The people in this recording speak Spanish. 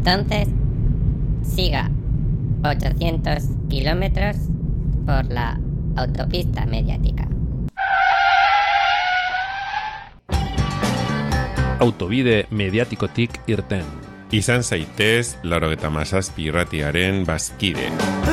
Entonces, siga 800 kilómetros por la autopista mediática. Autobide mediatikotik irten. Izan zaitez 97 irratiaren bazkide.